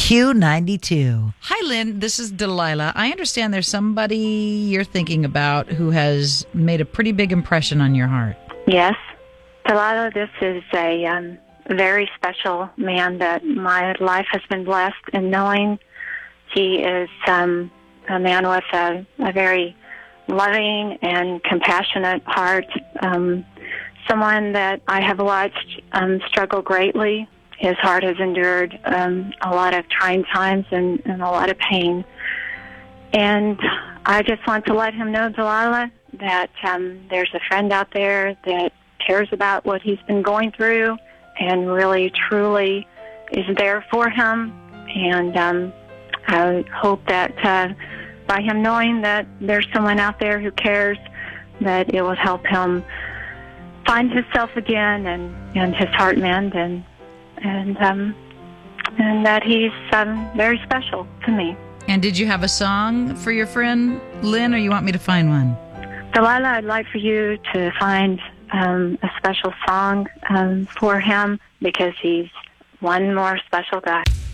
Q92. Hi, Lynn. This is Delilah. I understand there's somebody you're thinking about who has made a pretty big impression on your heart. Yes. Delilah, this is a very special man that my life has been blessed in knowing. He is a man with a very loving and compassionate heart, someone that I have watched struggle greatly. His heart has endured a lot of trying times and a lot of pain. And I just want to let him know, Delilah, that there's a friend out there that cares about what he's been going through and really, truly is there for him. And I hope that by him knowing that there's someone out there who cares, that it will help him find himself again and his heart mend and that he's very special to me. And did you have a song for your friend, Lynn, or you want me to find one? Delilah, I'd like for you to find a special song for him because he's one more special guy.